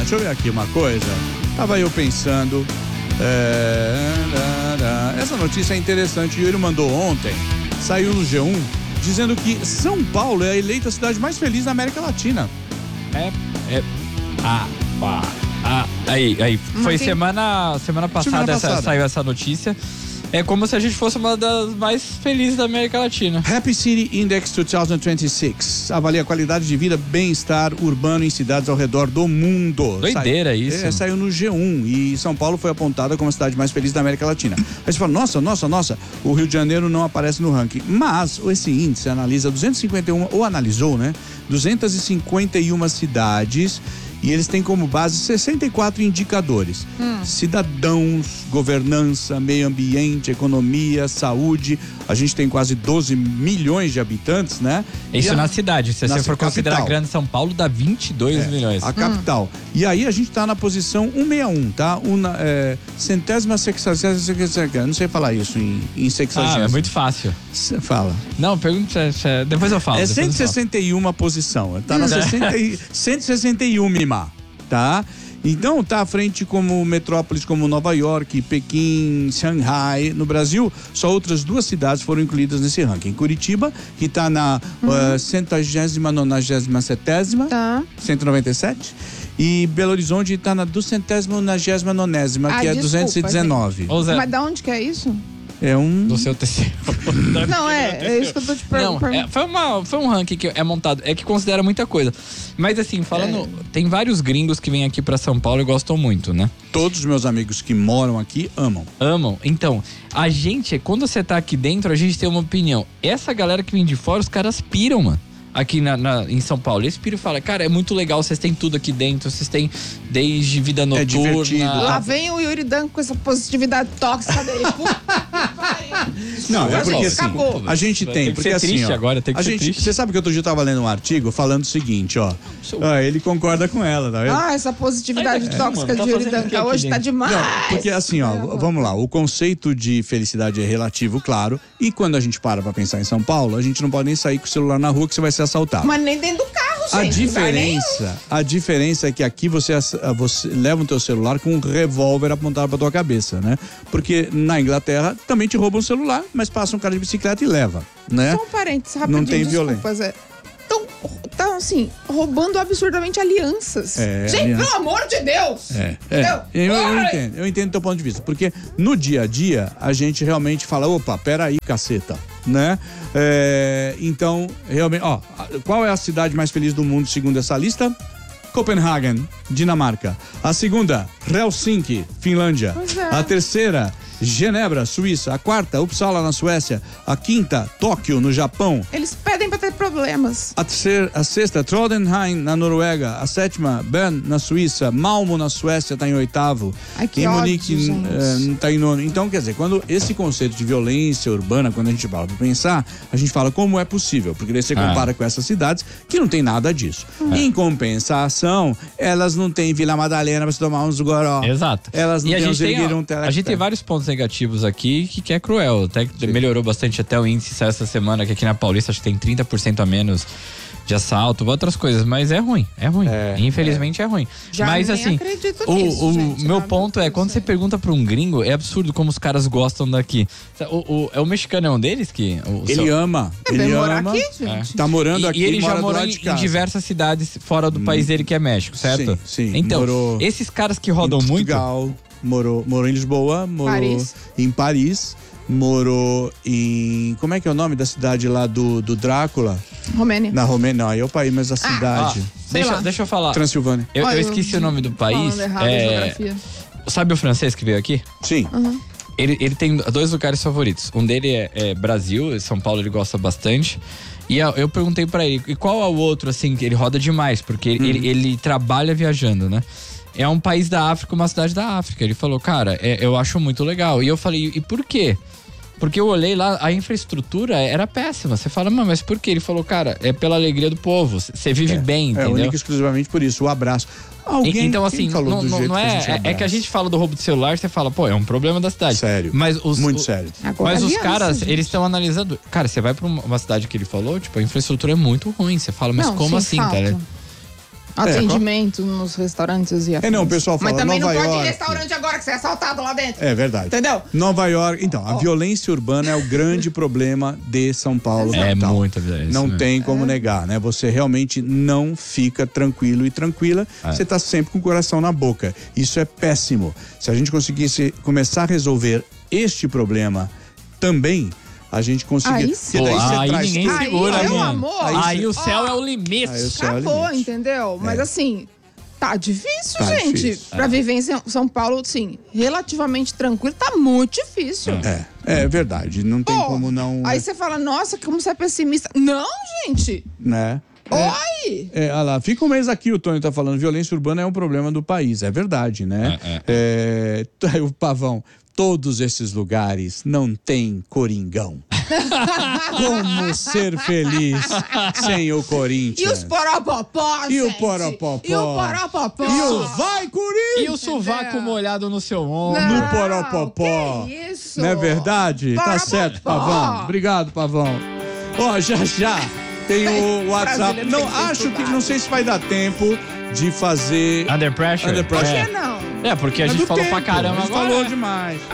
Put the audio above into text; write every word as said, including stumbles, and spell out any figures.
deixa eu ver aqui uma coisa. Tava eu pensando. É, essa notícia é interessante. O Yuri mandou ontem, saiu no G um, dizendo que São Paulo é a eleita cidade mais feliz da América Latina. É. é ah, ah, ah, aí, aí. Foi Mas semana, semana passada, Semana passada. Essa, saiu essa notícia. É como se a gente fosse uma das mais felizes da América Latina. Happy City Index dois mil e vinte e seis avalia a qualidade de vida, bem-estar urbano em cidades ao redor do mundo. Doideira Sai, isso. É, saiu no G um e São Paulo foi apontada como a cidade mais feliz da América Latina. Aí você fala, nossa, nossa, nossa, o Rio de Janeiro não aparece no ranking. Mas esse índice analisa duzentas e cinquenta e um, ou analisou, né? duzentas e cinquenta e uma cidades. E eles têm como base sessenta e quatro indicadores. Hum. Cidadãos, governança, meio ambiente, economia, saúde. A gente tem quase doze milhões de habitantes, né? Isso a, na cidade. Se você for considerar capital. Grande São Paulo, dá vinte e dois é, milhões. A capital. Hum. E aí a gente tá na posição cento e sessenta e um, tá? Uma, é, centésima, sexagésima, não sei falar isso em, em sexagésima. Ah, é muito fácil. Você fala. Não, pergunta, depois eu falo. É cento e sessenta e uma posição. Tá na sessenta e, cento e sessenta e um, tá? Então tá à frente como metrópoles como Nova York, Pequim, Shanghai. No Brasil, só outras duas cidades foram incluídas nesse ranking. Curitiba, que tá na uhum. uh, centagésima, nonagésima, setésima, tá. cento e noventa e sete. E Belo Horizonte tá na duzentésima, nonagésima, nonésima, ah, que é desculpa, duzentos e dezenove. Mas da onde que é isso? É um... Do seu T C. Não, é, é isso que eu tô te perguntando. Não, é, foi, uma, foi um ranking que é montado, é que considera muita coisa. Mas assim, falando, é. tem vários gringos que vêm aqui pra São Paulo e gostam muito, né? Todos os meus amigos que moram aqui amam. Amam. Então, a gente, quando você tá aqui dentro, a gente tem uma opinião. Essa galera que vem de fora, os caras piram, mano. Aqui na, na, em São Paulo. Esse Piro fala, cara, é muito legal, vocês têm tudo aqui dentro, vocês têm desde vida noturna. É divertido. Lá vem o Yuri Dan com essa positividade tóxica dele. Não, é porque assim, acabou. a gente tem, tem que porque ser assim, triste ó, agora, tem que a ser gente, triste. você sabe que outro dia eu tava lendo um artigo falando o seguinte, ó, ó ele concorda com ela, tá vendo? Ah, essa positividade é, tóxica mano, de tá Yuri Dan fazendo hoje tá demais. Não, porque assim, ó, É, vamos lá, o conceito de felicidade é relativo, claro, e quando a gente para pra pensar em São Paulo, a gente não pode nem sair com o celular na rua que você vai ser assaltado. Mas nem dentro do carro, gente. A diferença, a diferença é que aqui você, você leva o teu celular com um revólver apontado pra tua cabeça, né? Porque na Inglaterra também te roubam o celular, mas passa um cara de bicicleta e leva, né? Só um parênteses rapidinho, Não tem desculpas, é. Estão, tão, assim, roubando absurdamente alianças. É, gente, aliança. pelo amor de Deus! É, é. Eu, eu entendo, eu entendo o teu ponto de vista, porque no dia a dia a gente realmente fala, opa, peraí, caceta, né? É, então, realmente, ó, qual é a cidade mais feliz do mundo segundo essa lista? Copenhagen, Dinamarca. A segunda, Helsinki, Finlândia. Pois é. A terceira, Genebra, Suíça. A quarta, Uppsala, na Suécia. A quinta, Tóquio, no Japão. Eles pedem pra ter problemas. A, terceira, a sexta, Trondheim, na Noruega. A sétima, Bern, na Suíça. Malmo, na Suécia, tá em oitavo. Ai, que em ódio, Munique, uh, tá em nono. Então, quer dizer, quando esse conceito de violência urbana, quando a gente fala pra pensar, a gente fala como é possível. Porque daí você compara ah. com essas cidades que não tem nada disso. É. Em compensação, elas não têm Vila Madalena pra se tomar uns goró. Exato. Elas não e a têm gente uns tem, erguiram, a, a gente tem vários pontos negativos aqui que, que é cruel. Até que melhorou bastante até o índice essa semana, que aqui na Paulista acho que tem trinta por cento a menos de assalto, outras coisas, mas é ruim, é ruim. É, Infelizmente é, é ruim. Já mas nem assim, acredito o, nisso, o gente, meu sabe? ponto é, quando você pergunta pra um gringo, é absurdo como os caras gostam daqui. O, o, é o mexicano é um deles que... O, Ele seu, ama, É, ele vem morar ama. aqui, gente. Tá morando e, aqui, e ele mora já do morou lado em, de em casa. diversas cidades fora do hum. país dele, que é México, certo? Sim, sim. Então, morou esses caras que rodam em muito... Portugal, morou, morou em Lisboa, morou Paris. em Paris, morou em... Como é que é o nome da cidade lá do, do Drácula? Romênia. Na Romênia, não, aí é o país, mas a cidade... Ah, deixa, deixa eu falar. Transilvânia. Eu, Olha, eu esqueci eu- o nome do país. Falando errado a É, geografia. sabe o francês que veio aqui? Sim. Uhum. Ele, ele tem dois lugares favoritos. Um dele é, é Brasil, São Paulo ele gosta bastante. E eu, eu perguntei pra ele, e qual é o outro, assim, que ele roda demais? Porque ele, Uhum. ele, ele trabalha viajando, né? É um país da África, uma cidade da África. Ele falou, cara, é, eu acho muito legal. E eu falei, e por quê? Porque eu olhei lá, a infraestrutura era péssima. Você fala, mas por quê? Ele falou, cara, é pela alegria do povo. Você vive É, bem, É, entendeu? única e exclusivamente por isso, o abraço. Alguém, Então, quem assim, falou não, do não, jeito não que a é, gente é. É que a abraça? gente fala do roubo de celular, você fala, pô, é um problema da cidade. Sério. Mas os, Muito o- sério. Agora, Mas os aliança, caras, gente. eles estão analisando. Cara, você vai pra uma uma cidade que ele falou, tipo, a infraestrutura é muito ruim. Você fala, mas Não, como sim, assim, falta. cara? Atendimento nos restaurantes e afins. É, não, o pessoal fala Mas também Nova não pode York. ir em restaurante agora que você é assaltado lá dentro. É verdade. Entendeu? Nova York. Então, a violência urbana é o grande problema de São Paulo. É capital. muita violência. Não né? tem como negar, né? Você realmente não fica tranquilo e tranquila. É. Você tá sempre com o coração na boca. Isso é péssimo. Se a gente conseguisse começar a resolver este problema também, a gente conseguia. Aí sim. Porque daí Pô, você aí traz ninguém tudo. segura, Aí, meu mano. amor. Aí, Aí o cê- céu Ó, é o limite. Aí o céu é o Acabou, limite. entendeu? Mas assim, tá difícil, Tá gente. difícil. Pra viver em São- São Paulo, assim, relativamente tranquilo, tá muito difícil. É, é verdade. Não tem Pô, como não. Aí você fala, nossa, como você é pessimista. Não, gente. Né? Oi! É, olha lá, fica um mês aqui, o Tony tá falando, violência urbana é um problema do país, é verdade, né? É, É, aí o Pavão, todos esses lugares não tem Coringão. Como ser feliz sem o E Corinthians? os porapopó, E o gente? porapopó? E o porapopó? E o vai, Corinthians! E o sovaco Entendeu? molhado no seu ombro. Não, No porapopó. que isso? Não é verdade? Tá Porapopó. certo, Pavão. Obrigado, Pavão. Ó, já já tem o WhatsApp. Brasileiro Não, tem que ser acho que estudado. não sei se vai dar tempo de fazer Under pressure? Under pressure. Por que não? É, é porque a É gente do falou tempo, pra caramba a gente agora. falou demais.